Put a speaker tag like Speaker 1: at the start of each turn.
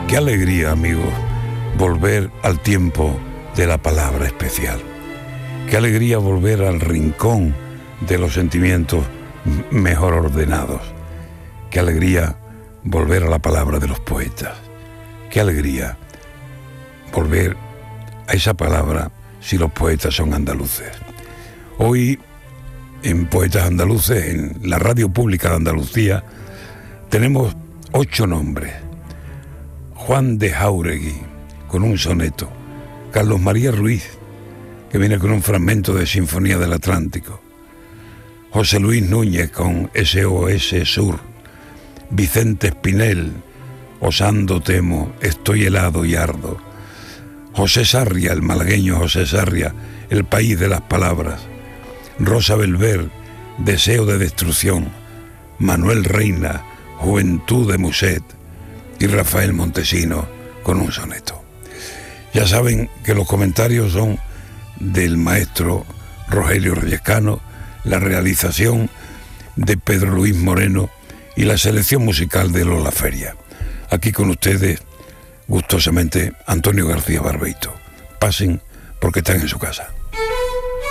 Speaker 1: Qué alegría, amigos, volver al tiempo de la palabra especial. Qué alegría volver al rincón de los sentimientos mejor ordenados. Qué alegría volver a la palabra de los poetas. Qué alegría volver a esa palabra si los poetas son andaluces. Hoy, en Poetas Andaluces, en la Radio Pública de Andalucía, tenemos 8 nombres. Juan de Jáuregui, con un soneto. Carlos María Ruiz, que viene con un fragmento de Sinfonía del Atlántico. José Luis Núñez, con SOS Sur. Vicente Espinel, Osando temo, estoy helado y ardo. José Sarria, el malagueño José Sarria, El país de las palabras. Rosa Belver, Deseo de destrucción. Manuel Reina, Juventud de Muset. Y Rafael Montesino, con un soneto. Ya saben que los comentarios son del maestro Rogelio Reyescano, la realización de Pedro Luis Moreno y la selección musical de Lola Feria. Aquí con ustedes, gustosamente, Antonio García Barbeito. Pasen porque están en su casa.